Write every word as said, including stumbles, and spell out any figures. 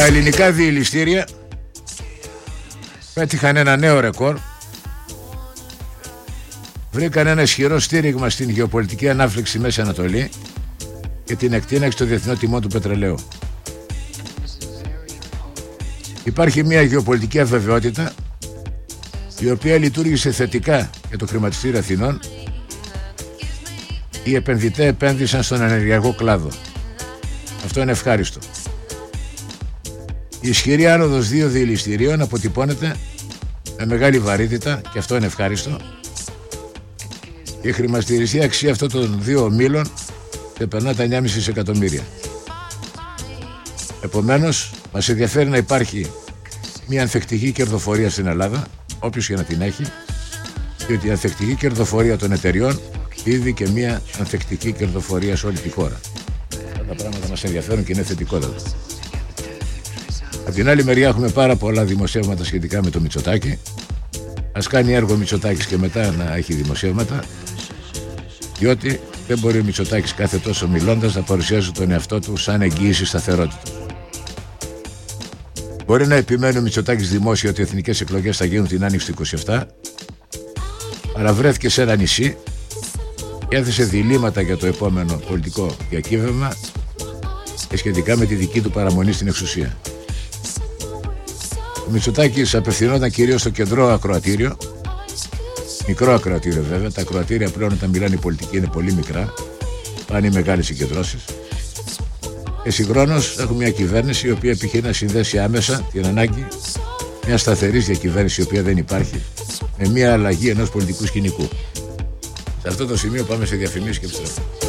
Τα ελληνικά διελιστήρια πέτυχαν ένα νέο ρεκόρ. Βρήκαν ένα ισχυρό στήριγμα στην γεωπολιτική ανάφλεξη στη Μέση Ανατολή και την εκτείναξη των διεθνών τιμών του πετρελαίου. Υπάρχει μια γεωπολιτική αβεβαιότητα η οποία λειτουργήσε θετικά για το χρηματιστήριο Αθηνών. Οι επενδυτές επένδυσαν στον ενεργειακό κλάδο. Αυτό είναι ευχάριστο. Η ισχυρή άνοδος δύο διελιστηρίων αποτυπώνεται με μεγάλη βαρύτητα και αυτό είναι ευχάριστο. Η χρηματιστηριακή αξία αυτών των δύο ομίλων ξεπερνά τα εννιά κόμμα πέντε δισεκατομμύρια. Επομένως, μας ενδιαφέρει να υπάρχει μια ανθεκτική κερδοφορία στην Ελλάδα, όποιος και να την έχει, διότι η ανθεκτική κερδοφορία των εταιριών ήδη και μια ανθεκτική κερδοφορία σε όλη τη χώρα. Αυτά τα πράγματα μας ενδιαφέρουν και είναι θετικότατα. Από την άλλη μεριά έχουμε πάρα πολλά δημοσιεύματα σχετικά με το Μητσοτάκη. Ας κάνει έργο Μητσοτάκης και μετά να έχει δημοσιεύματα, διότι δεν μπορεί ο Μητσοτάκης κάθε τόσο μιλώντας να παρουσιάζει τον εαυτό του σαν εγγύηση σταθερότητας. Μπορεί να επιμένει ο Μητσοτάκης δημόσια ότι οι εθνικές εκλογές θα γίνουν την άνοιξη του είκοσι επτά, αλλά βρέθηκε σε ένα νησί και έθεσε διλήμματα για το επόμενο πολιτικό διακύβευμα και σχετικά με τη δική του παραμονή στην εξουσία. Ο Μητσοτάκης απευθυνόταν κυρίως στο κεντρό ακροατήριο, μικρό ακροατήριο βέβαια. Τα ακροατήρια πλέον όταν μιλάνε οι πολιτικοί είναι πολύ μικρά, πάνε οι μεγάλες συγκεντρώσεις. Και συγχρόνως έχουμε μια κυβέρνηση η οποία επιχειρεί να συνδέσει άμεσα την ανάγκη μια σταθερής διακυβέρνηση η οποία δεν υπάρχει με μια αλλαγή ενός πολιτικού σκηνικού. Σε αυτό το σημείο πάμε σε διαφημίσεις και επιστρέφουμε.